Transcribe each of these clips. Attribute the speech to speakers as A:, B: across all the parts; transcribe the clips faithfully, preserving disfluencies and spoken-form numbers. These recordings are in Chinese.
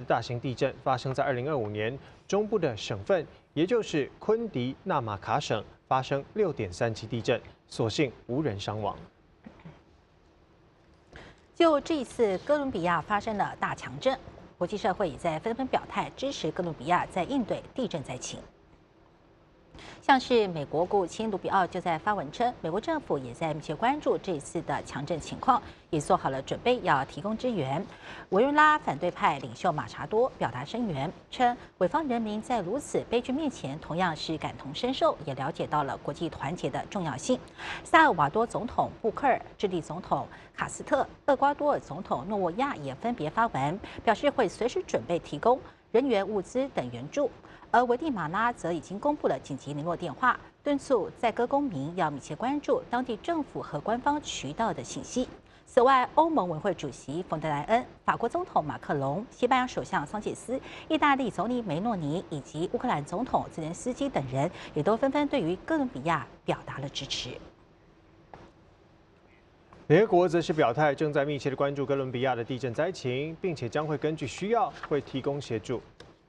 A: 大型地震发生在二零二五年，中部的省份，也就是昆迪纳马卡省发生六点三级地震，所幸无人伤亡。
B: 就这一次哥伦比亚发生的大强震，国际社会也在纷纷表态支持哥伦比亚在应对地震灾情。 像是美国国务卿卢比奥就在发文称，美国政府也在密切关注这一次的强震情况，也做好了准备要提供支援。委内瑞拉反对派领袖马查多表达声援，称委方人民在如此悲剧面前同样是感同身受，也了解到了国际团结的重要性。萨尔瓦多总统布克尔、智利总统卡斯特、厄瓜多尔总统诺沃亚也分别发文，表示会随时准备提供人员、物资等援助。 而危地马拉则已经公布了紧急联络电话，敦促在歌公民要密切关注当地政府和官方渠道的信息。此外，欧盟委员会主席冯德莱恩、法国总统马克龙、西班牙首相桑切斯、意大利总理梅诺尼以及乌克兰总统泽连斯基等人，也都纷纷对于哥伦比亚表达了支持。
A: 联合国则是表态，正在密切的关注哥伦比亚的地震灾情，并且将会根据需要会提供协助。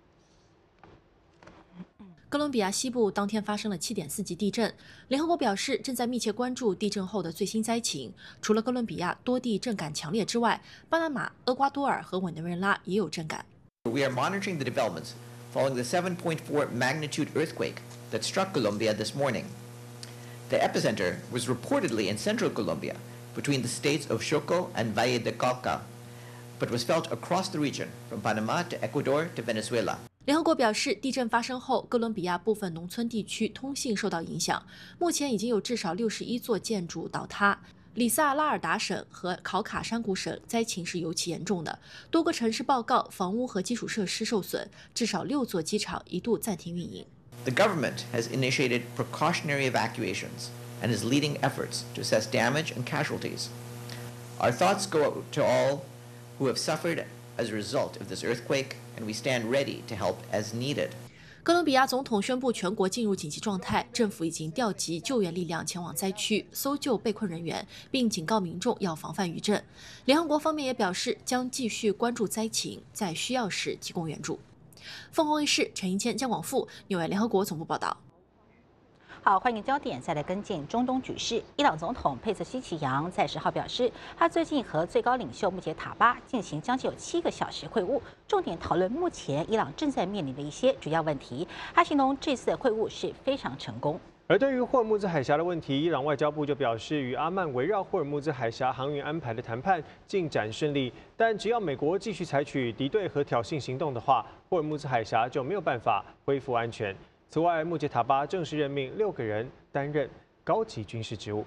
C: 哥伦比亚西部当天发生了七点四级地震，联合国表示正在密切关注地震后的最新灾情。除了哥伦比亚多地震感强烈之外，巴拿马、厄瓜多尔和委内瑞拉也有震感。
D: We are monitoring the developments following the seven point four magnitude earthquake that struck Colombia this morning. The epicenter was reportedly in central Colombia, between the states of Chocó and Valle de Cauca, but was felt across the region from Panama to Ecuador to Venezuela.
C: 联合国表示，地震发生后，哥伦比亚部分农村地区通信受到影响。目前已经有至少六十一座建筑倒塌。里萨拉尔达省和考卡山谷省灾情是尤其严重的，多个城市报告房屋和基础设施受损，至少六座机场一度暂停运营。
D: The government has initiated precautionary evacuations and is leading efforts to assess damage and casualties. Our thoughts go out to all who have suffered as a result of this earthquake, and we stand ready to help as needed.
C: 哥伦比亚总统宣布全国进入紧急状态，政府已经调集救援力量前往灾区搜救被困人员，并警告民众要防范余震。联合国方面也表示将继续关注灾情，在需要时提供援助。凤凰卫视陈英谦、江广富，纽约联合国总部报道。
B: 好，欢迎焦点再来跟进中东局势。伊朗总统佩泽西奇扬在十号表示，他最近和最高领袖穆杰塔巴进行将近有七个小时会晤，重点讨论目前伊朗正在面临的一些主要问题。他形容这次的会晤是非常成功。
A: 而对于霍尔木兹海峡的问题，伊朗外交部就表示，与阿曼围绕霍尔木兹海峡航运安排的谈判进展顺利，但只要美国继续采取敌对和挑衅行动的话，霍尔木兹海峡就没有办法恢复安全。 此外，穆杰塔巴正式任命六个人担任高级军事职务。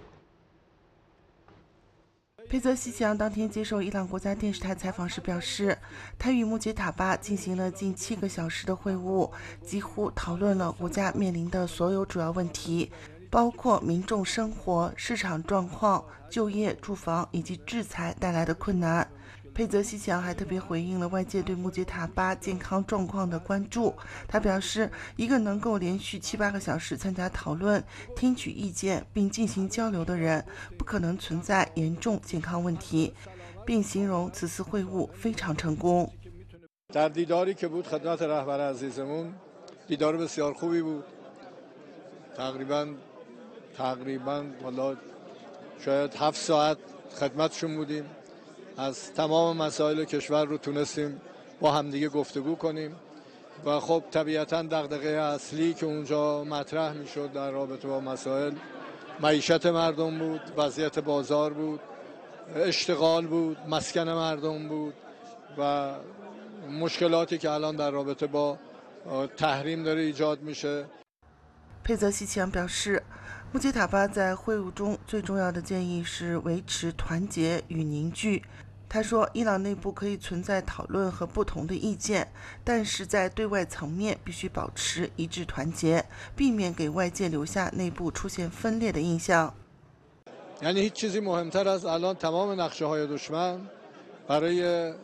E: 佩泽西奇扬当天接受伊朗国家电视台采访时表示，他与穆杰塔巴进行了近七个小时的会晤，几乎讨论了国家面临的所有主要问题，包括民众生活、市场状况、就业、住房以及制裁带来的困难。 佩泽西奇扬还特别回应了外界对穆杰塔巴健康状况的关注。他表示，一个能够连续七八个小时参加讨论、听取意见并进行交流的人，不可能存在严重健康问题，并形容此次会晤非常成功。
F: در دیداری که بود خدمت رهبر عزیزمون دیدار بسیار خوبی بود. تقریبا تقریبا حالا شاید هفت ساعت خدمتشون بودیم. از تمام مسائل کشور رو تونستیم با همدیگه گفتگو کنیم و خب طبیعتاً دغدغه اصلی که اونجا مطرح میشد در رابطه با مسائل معیشت مردم بود، وضعیت بازار بود، اشتغال بود، مسکن مردم بود و مشکلاتی که الان در رابطه با تحریم داره ایجاد میشه.
E: 佩泽西奇扬表示，穆杰塔巴在会晤中最重要的建议是维持团结与凝聚。他说，伊朗内部可以存在讨论和不同的意见，但是在对外层面必须保持一致团结，避免给外界留下内部出现分裂的印象。
F: یعنی هیچ چیزی مهمتر از الان تمام نقشه‌های دشمن برای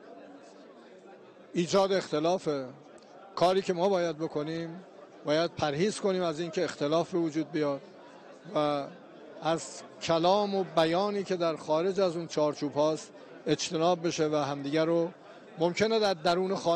F: ایجاد اختلافه. کاری که ما باید بکنیم باید پرهیز کنیم از اینکه اختلاف به وجود بیاد و از کلام و بیانی که در خارج از اون چارچوب هاست اجتناب بشه و همدیگر رو ممکنه در درون خانه